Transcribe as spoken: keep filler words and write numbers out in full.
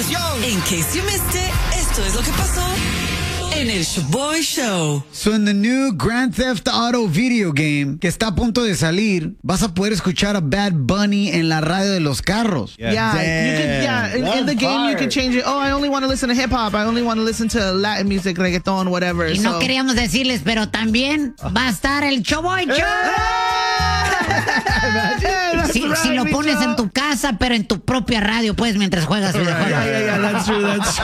diversión. In case you missed it, esto es lo que pasó en el Shoboy Show. So in the new Grand Theft Auto video game que está a punto de salir, vas a poder escuchar a Bad Bunny en la radio de los carros. Yeah, yeah, you could, yeah. In, in the game, hard. You can change it. Oh, I only want to listen to hip hop. I only want to listen to Latin music, reggaeton, whatever. Y so. no queríamos decirles, pero también va a estar el Shoboy Show. Si, right, si lo pones en tu casa, pero en tu propia radio, pues, mientras juegas videojuegos. Yeah, yeah, yeah, that's true, that's true.